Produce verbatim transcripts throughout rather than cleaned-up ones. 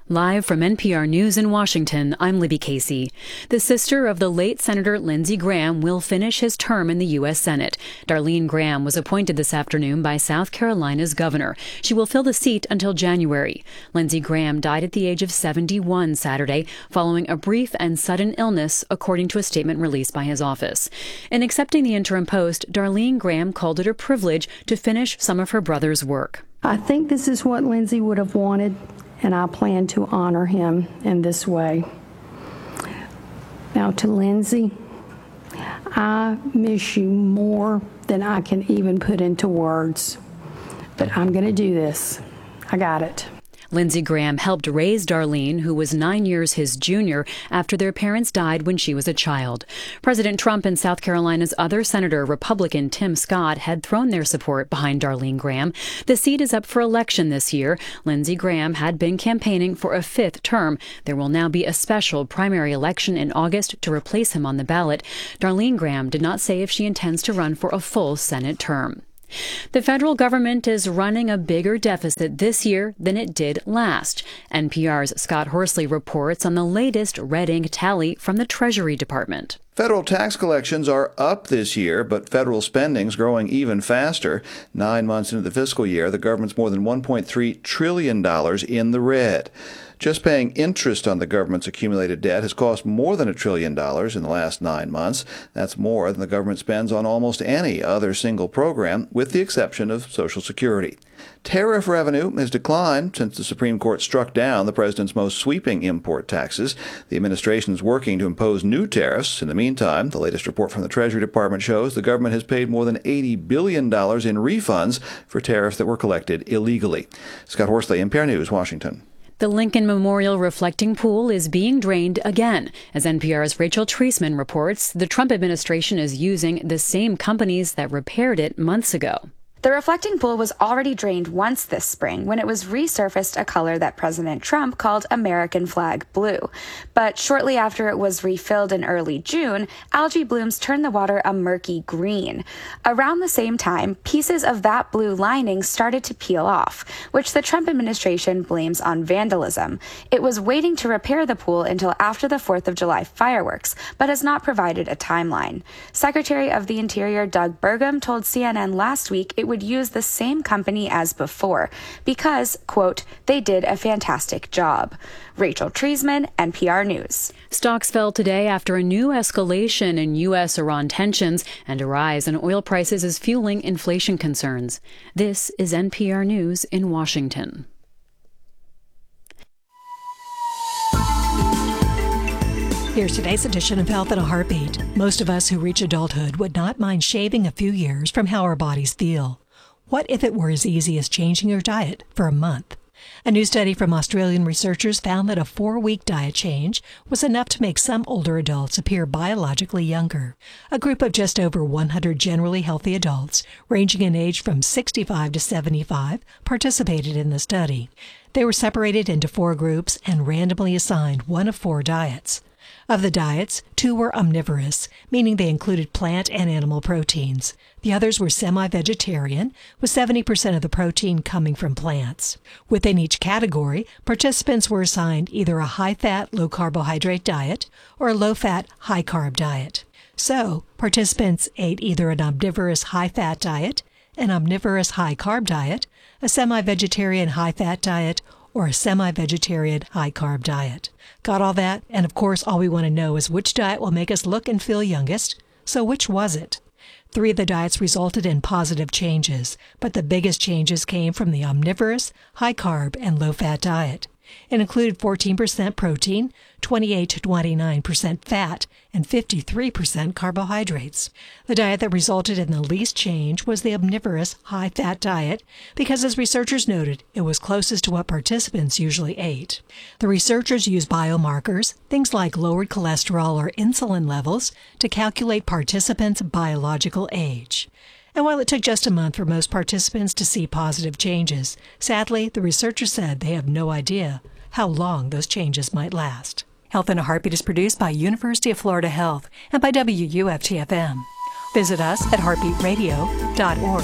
Live from N P R News in Washington, I'm Libby Casey. The sister of the late Senator Lindsey Graham will finish his term in the U S Senate. Darlene Graham was appointed this afternoon by South Carolina's governor. She will fill the seat until January. Lindsey Graham died at the age of seventy-one Saturday, following a brief and sudden illness, according to a statement released by his office. In accepting the interim post, Darlene Graham called it a privilege to finish some of her brother's work. I think this is what Lindsey would have wanted, and I plan to honor him in this way. Now to Lindsey, I miss you more than I can even put into words, but I'm going to do this. I got it. Lindsey Graham helped raise Darlene, who was nine years his junior, after their parents died when she was a child. President Trump and South Carolina's other senator, Republican Tim Scott, had thrown their support behind Darlene Graham. The seat is up for election this year. Lindsey Graham had been campaigning for a fifth term. There will now be a special primary election in August to replace him on the ballot. Darlene Graham did not say if she intends to run for a full Senate term. The federal government is running a bigger deficit this year than it did last. N P R's Scott Horsley reports on the latest red ink tally from the Treasury Department. Federal tax collections are up this year, but federal spending's growing even faster. Nine months into the fiscal year, the government's more than one point three trillion dollars in the red. Just paying interest on the government's accumulated debt has cost more than a trillion dollars in the last nine months. That's more than the government spends on almost any other single program, with the exception of Social Security. Tariff revenue has declined since the Supreme Court struck down the president's most sweeping import taxes. The administration is working to impose new tariffs. In the meantime, the latest report from the Treasury Department shows the government has paid more than eighty billion dollars in refunds for tariffs that were collected illegally. Scott Horsley, N P R News, Washington. The Lincoln Memorial Reflecting Pool is being drained again. As N P R's Rachel Treisman reports, the Trump administration is using the same companies that repaired it months ago. The reflecting pool was already drained once this spring when it was resurfaced a color that President Trump called American flag blue. But shortly after it was refilled in early June, algae blooms turned the water a murky green. Around the same time, pieces of that blue lining started to peel off, which the Trump administration blames on vandalism. It was waiting to repair the pool until after the fourth of July fireworks, but has not provided a timeline. Secretary of the Interior Doug Burgum told C N N last week it would use the same company as before because, quote, they did a fantastic job. Rachel Treisman, N P R News. Stocks fell today after a new escalation in U S Iran tensions, and a rise in oil prices is fueling inflation concerns. This is N P R News in Washington. Here's today's edition of Health in a Heartbeat. Most of us who reach adulthood would not mind shaving a few years from how our bodies feel. What if it were as easy as changing your diet for a month? A new study from Australian researchers found that a four-week diet change was enough to make some older adults appear biologically younger. A group of just over one hundred generally healthy adults, ranging in age from sixty-five to seventy-five, participated in the study. They were separated into four groups and randomly assigned one of four diets. Of the diets, two were omnivorous, meaning they included plant and animal proteins. The others were semi-vegetarian, with seventy percent of the protein coming from plants. Within each category, participants were assigned either a high-fat, low-carbohydrate diet or a low-fat, high-carb diet. So, participants ate either an omnivorous high-fat diet, an omnivorous high-carb diet, a semi-vegetarian high-fat diet, or a semi-vegetarian high-carb diet. Got all that? And of course, all we want to know is which diet will make us look and feel youngest. So which was it? Three of the diets resulted in positive changes, but the biggest changes came from the omnivorous, high-carb, and low-fat diet. It included fourteen percent protein, twenty-eight to twenty-nine percent fat, and fifty-three percent carbohydrates. The diet that resulted in the least change was the omnivorous high-fat diet because, as researchers noted, it was closest to what participants usually ate. The researchers used biomarkers, things like lowered cholesterol or insulin levels, to calculate participants' biological age. And while it took just a month for most participants to see positive changes, sadly, the researchers said they have no idea how long those changes might last. Health in a Heartbeat is produced by University of Florida Health and by W U F T F M. Visit us at heartbeat radio dot org.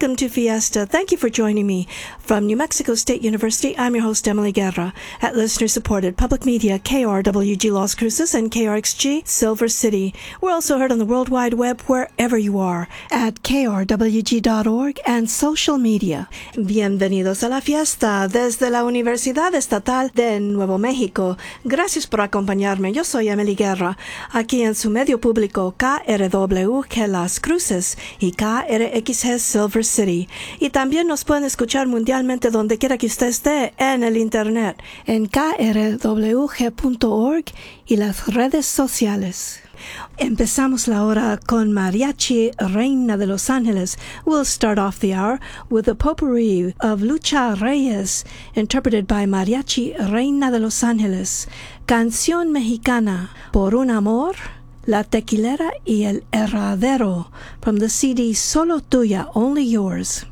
welcome to Fiesta. Thank you for joining me. From New Mexico State University, I'm your host, Emily Guerra, at listener-supported public media K R W G Las Cruces and K R X G Silver City. We're also heard on the World Wide Web wherever you are at K R W G dot org and social media. Bienvenidos a la fiesta desde la Universidad Estatal de Nuevo México. Gracias por acompañarme. Yo soy Emily Guerra, aquí en su medio público K R W G Las Cruces y K R X G Silver City. Y también nos pueden escuchar mundialmente donde quiera que usted esté en el Internet, en K R W G punto org y las redes sociales. Empezamos la hora con Mariachi Reina de Los Ángeles. We'll start off the hour with a potpourri of Lucha Reyes, interpreted by Mariachi Reina de Los Ángeles. Canción mexicana, Por un amor, La Tequilera y el Herradero, from the C D Solo Tuya, Only Yours.